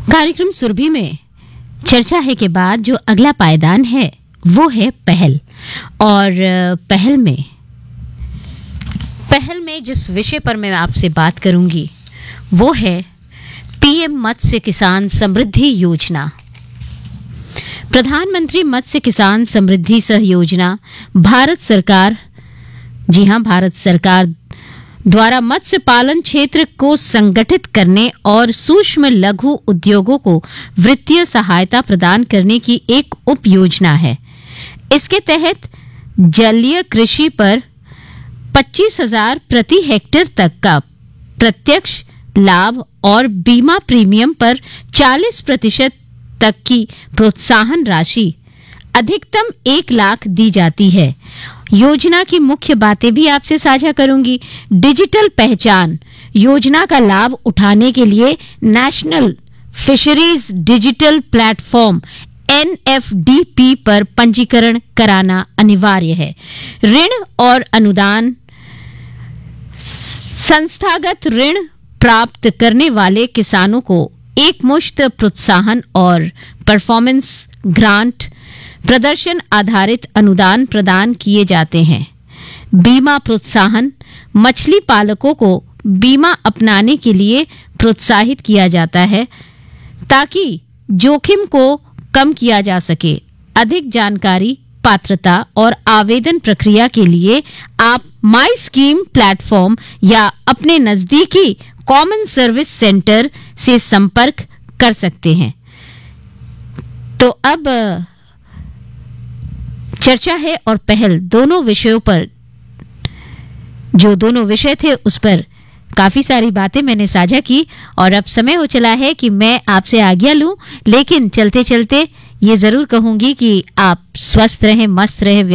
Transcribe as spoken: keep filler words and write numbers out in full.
कार्यक्रम सुरभि में चर्चा है के बाद जो अगला पायदान है वो है पहल। और पहल में पहल में जिस विषय पर मैं आपसे बात करूंगी वो है पीएम मत्स्य किसान समृद्धि योजना। प्रधानमंत्री मत्स्य किसान समृद्धि सह योजना भारत सरकार, जी हां, भारत सरकार द्वारा मत्स्य पालन क्षेत्र को संगठित करने और सूक्ष्म लघु उद्योगों को वित्तीय सहायता प्रदान करने की एक उप योजना है। इसके तहत जलीय कृषि पर पच्चीस हजार प्रति हेक्टेयर तक का प्रत्यक्ष लाभ और बीमा प्रीमियम पर चालीस प्रतिशत तक की प्रोत्साहन राशि अधिकतम एक लाख दी जाती है। योजना की मुख्य बातें भी आपसे साझा करूंगी। डिजिटल पहचान योजना का लाभ उठाने के लिए national fisheries digital platform N F D P पर पंजीकरण कराना अनिवार्य है। ऋण और अनुदान, संस्थागत ऋण प्राप्त करने वाले किसानों को एक मुश्त प्रोत्साहन और परफॉर्मेंस ग्रांट, प्रदर्शन आधारित अनुदान प्रदान किए जाते हैं। बीमा प्रोत्साहन, मछली पालकों को बीमा अपनाने के लिए प्रोत्साहित किया जाता है ताकि जोखिम को कम किया जा सके। अधिक जानकारी, पात्रता और आवेदन प्रक्रिया के लिए आप माई स्कीम प्लेटफॉर्म या अपने नजदीकी कॉमन सर्विस सेंटर से संपर्क कर सकते हैं। तो अब चर्चा है और पहल दोनों विषयों पर, जो दोनों विषय थे उस पर काफी सारी बातें मैंने साझा की और अब समय हो चला है कि मैं आपसे आज्ञा लूं। लेकिन चलते चलते ये जरूर कहूंगी कि आप स्वस्थ रहें, मस्त रहें,